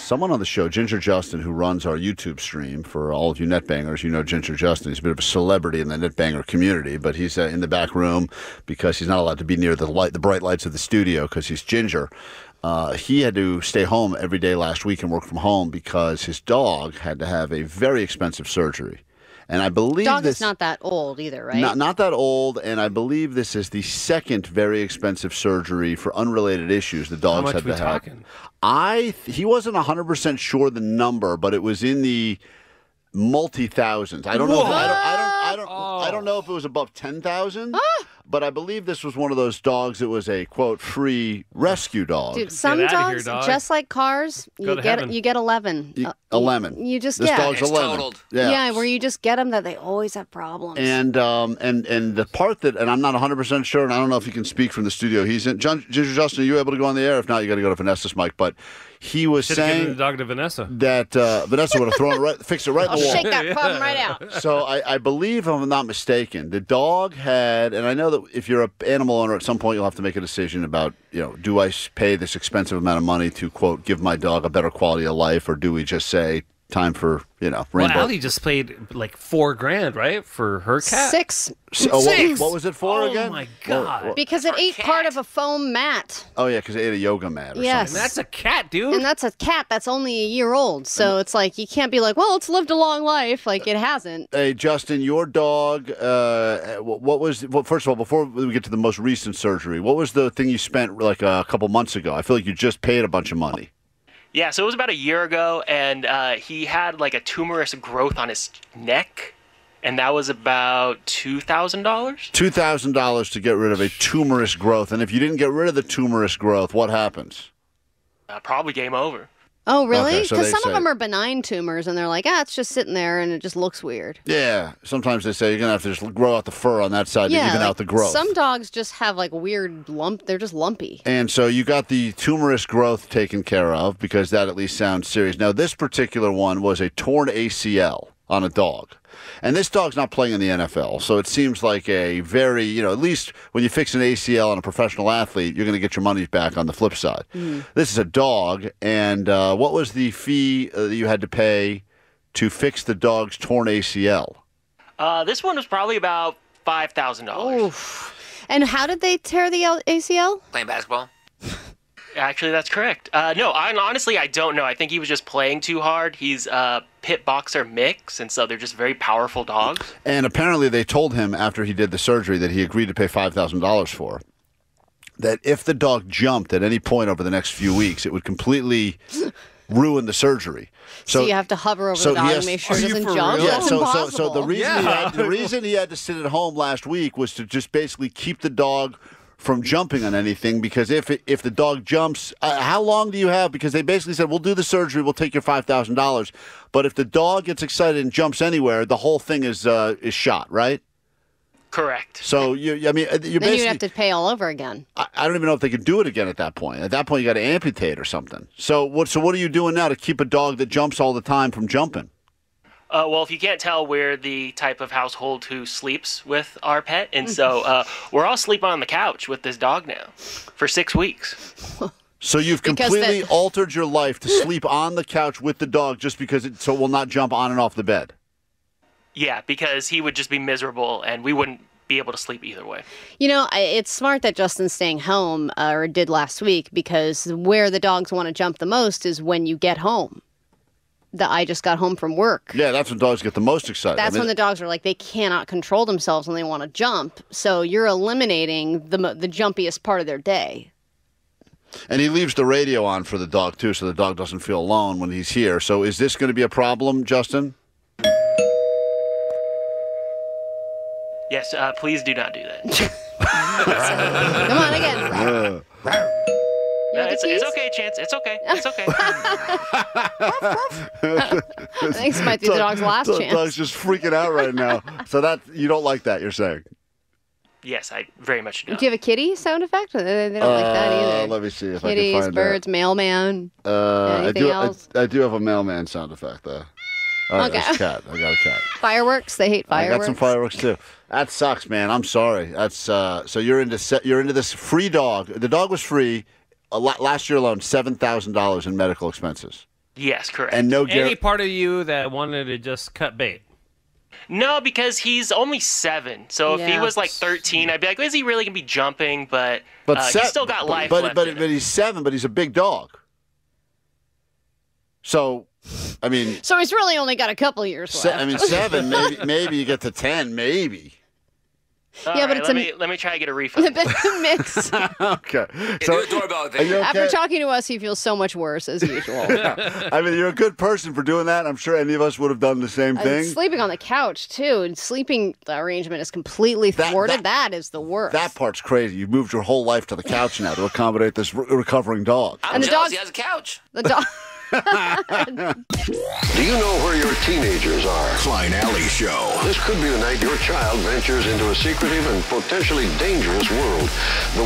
someone on the show, Ginger Justin, who runs our YouTube stream for all of you netbangers. You know Ginger Justin. He's a bit of a celebrity in the netbanger community, but he's in the back room because he's not allowed to be near the bright lights of the studio because he's Ginger. He had to stay home every day last week and work from home because his dog had to have a very expensive surgery. And I believe dog this is not that old either, right? Not that old, and I believe this is the second very expensive surgery for unrelated issues the dogs had to have. He wasn't 100% sure the number, but it was in the multi-thousands. I don't know. I don't know if it was above 10,000. But I believe this was one of those dogs that was a, quote, free rescue dog. Dude, some dogs, just like cars, you get 11. A lemon. You just this get. Dog's a lemon. Totaled. Yeah, where you just get them that they always have problems. And the part that, and I'm not 100% sure, and I don't know if you can speak from the studio he's in. Ginger Justin, are you able to go on the air? If not, you got to go to Vanessa's mic. But he was saying the dog to Vanessa. That Vanessa would have thrown it fixed it right in the wall. Shake that problem right out. So I believe, if I'm not mistaken, the dog had, and I know that if you're an animal owner, at some point you'll have to make a decision about, do I pay this expensive amount of money to, quote, give my dog a better quality of life, or do we just say, time for, rainbow? Well, Allie just paid like $4,000, right, for her cat? Six. What was it for again? Oh my God! Because it ate part of a foam mat. Oh yeah, because it ate a yoga mat. Or yes, something. And that's a cat, dude. And that's a cat that's only a year old. So it's like you can't be like, well, it's lived a long life. Like it hasn't. Hey, Justin, your dog. What was? Well, first of all, before we get to the most recent surgery, what was the thing you spent like a couple months ago? I feel like you just paid a bunch of money. Yeah, so it was about a year ago, and he had like a tumorous growth on his neck, and that was about $2,000. $2,000 to get rid of a tumorous growth, and if you didn't get rid of the tumorous growth, what happens? Probably game over. Oh, really? Okay, so Because some say, of them are benign tumors, and they're like, it's just sitting there, and it just looks weird. Yeah, sometimes they say you're going to have to just grow out the fur on that side to even out the growth. Some dogs just have like weird they're just lumpy. And so you got the tumorous growth taken care of, because that at least sounds serious. Now, this particular one was a torn ACL on a dog. And this dog's not playing in the NFL, so it seems like a very, at least when you fix an ACL on a professional athlete, you're going to get your money back on the flip side. This is a dog, and what was the fee that you had to pay to fix the dog's torn ACL? This one was probably about $5,000. And how did they tear the ACL? Playing basketball. Actually, that's correct. No, honestly, I don't know. I think he was just playing too hard. He's a pit boxer mix, and so they're just very powerful dogs. And apparently they told him after he did the surgery that he agreed to pay $5,000 for, that if the dog jumped at any point over the next few weeks, it would completely ruin the surgery. So you have to hover over the dog and make sure it doesn't jump? Yeah, That's impossible. so the reason he had to sit at home last week was to just basically keep the dog from jumping on anything, because if the dog jumps, how long do you have? Because they basically said, we'll do the surgery, we'll take your $5,000, but if the dog gets excited and jumps anywhere, the whole thing is shot, right? Correct. So you're basically, then you'd have to pay all over again. I don't even know if they could do it again at that point. At that point, you got to amputate or something. So what are you doing now to keep a dog that jumps all the time from jumping? Well, if you can't tell, we're the type of household who sleeps with our pet, and so we're all sleeping on the couch with this dog now for 6 weeks. So you've completely altered your life to sleep on the couch with the dog just because so it will not jump on and off the bed? Yeah, because he would just be miserable, and we wouldn't be able to sleep either way. It's smart that Justin's staying home, or did last week, because where the dogs want to jump the most is when you get home. I just got home from work. Yeah, that's when dogs get the most excited. That's when the dogs are like, they cannot control themselves when they want to jump. So you're eliminating the jumpiest part of their day. And he leaves the radio on for the dog, too, so the dog doesn't feel alone when he's here. So is this going to be a problem, Justin? Yes, please do not do that. Come on again. No, it's okay, Chance. It's okay. It's okay. I think this might be the dog's last chance. The dog's just freaking out right now. So you don't like that, you're saying? Yes, I very much do. Do you have a kitty sound effect? They don't like that either. Let me see if Kitties, I can find birds, mailman. Anything else? I do have a mailman sound effect, though. All right, that's a cat. I got a cat. Fireworks. They hate fireworks. I got some fireworks too. That sucks, man. I'm sorry. That's so you're into this free dog. The dog was free last year alone. $7,000 in medical expenses. Yes, correct. And no Any part of you that wanted to just cut bait? No, because he's only 7. So if he Yeah. was like 13, I'd be like, is he really going to be jumping? But, he's still got life but, left but, in but him. he's 7, but he's a big dog. So, I mean, So he's really only got a couple years left. 7, maybe you get to 10, maybe. All Yeah, but right, it's let me try to get a refund. Mix. Okay. Do So, a doorbell are you thing. After okay? talking to us, he feels so much worse as usual. I mean, you're a good person for doing that. I'm sure any of us would have done the same thing. Sleeping on the couch too, and sleeping arrangement is completely thwarted. That is the worst. That part's crazy. You moved your whole life to the couch now to accommodate this recovering dog. I'm And the jealous dog- he has a couch. the dog. Do you know where your teenagers are? Klein Alley Show. This could be the night your child ventures into a secretive and potentially dangerous world. The